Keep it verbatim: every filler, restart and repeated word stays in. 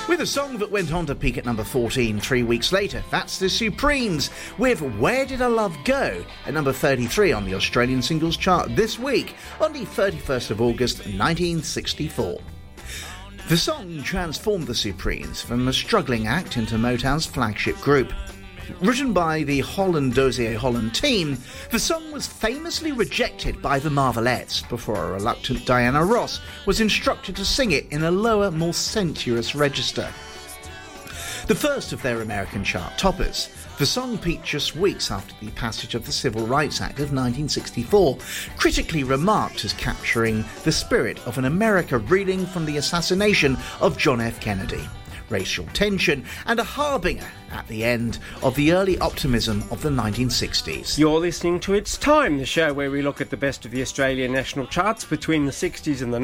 With a song that went on to peak at number fourteen three weeks later, that's the Supremes with Where Did Our Love Go? At number thirty-three on the Australian singles chart this week on the thirty-first of August nineteen sixty-four. The song transformed the Supremes from a struggling act into Motown's flagship group. Written by the Holland Dozier Holland team, the song was famously rejected by the Marvelettes before a reluctant Diana Ross was instructed to sing it in a lower, more sensuous register. The first of their American chart toppers, the song peaked just weeks after the passage of the Civil Rights Act of nineteen sixty-four, critically remarked as capturing the spirit of an America reeling from the assassination of John F. Kennedy. Racial tension, and a harbinger at the end of the early optimism of the nineteen sixties. You're listening to It's Time, the show where we look at the best of the Australian national charts between the sixties and the